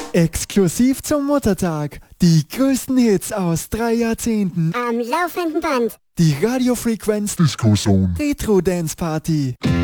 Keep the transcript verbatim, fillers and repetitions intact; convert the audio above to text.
Exklusiv zum Muttertag. Die größten Hits aus drei Jahrzehnten. Am laufenden Band. Die Radio Frequenz Disco Zone Retro Dance Party.